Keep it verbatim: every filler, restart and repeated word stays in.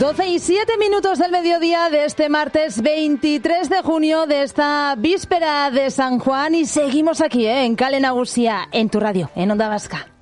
doce y siete minutos del mediodía de este martes veintitrés de junio de esta víspera de San Juan y seguimos aquí, ¿eh? En Kale Nagusia, en tu radio, en Onda Vasca.